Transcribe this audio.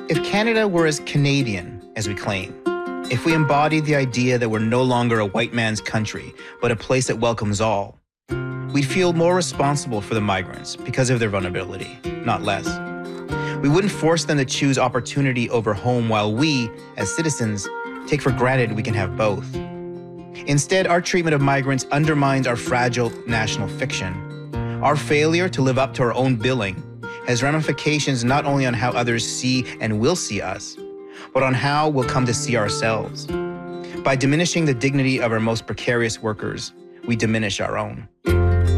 If Canada were as Canadian as we claim, if we embodied the idea that we're no longer a white man's country, but a place that welcomes all, we'd feel more responsible for the migrants because of their vulnerability, not less. We wouldn't force them to choose opportunity over home while we, as citizens, take for granted we can have both. Instead, our treatment of migrants undermines our fragile national fiction. Our failure to live up to our own billing has ramifications not only on how others see and will see us, but on how we'll come to see ourselves. By diminishing the dignity of our most precarious workers, we diminish our own.